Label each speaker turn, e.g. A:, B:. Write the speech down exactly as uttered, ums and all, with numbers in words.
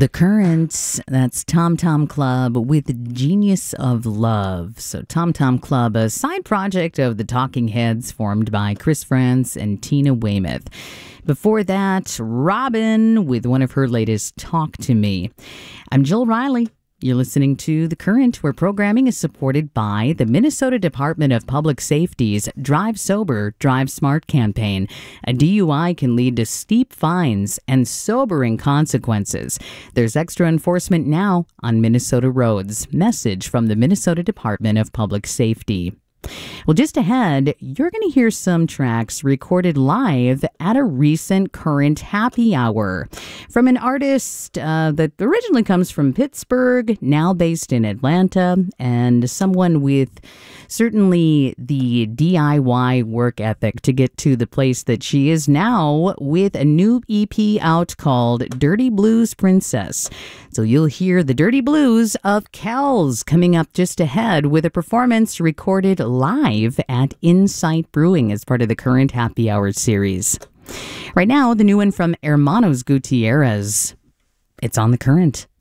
A: The Current, that's Tom Tom Club with Genius of Love. So Tom Tom Club, a side project of the Talking Heads formed by Chris Frantz and Tina Weymouth. Before that, Robin with one of her latest Talk to Me. I'm Jill Riley. You're listening to The Current, where programming is supported by the Minnesota Department of Public Safety's Drive Sober, Drive Smart campaign. A D U I can lead to steep fines and sobering consequences. There's extra enforcement now on Minnesota roads. Message from the Minnesota Department of Public Safety. Well, just ahead, you're going to hear some tracks recorded live at a recent Current happy hour from an artist uh, that originally comes from Pittsburgh, now based in Atlanta, and someone with certainly the D I Y work ethic to get to the place that she is now with a new E P out called Dirty Blues Princess. So you'll hear the Dirty Blues of Kells coming up just ahead with a performance recorded live at Insight Brewing as part of the Current Happy Hour series. Right now, the new one from Hermanos Gutierrez. It's on The Current.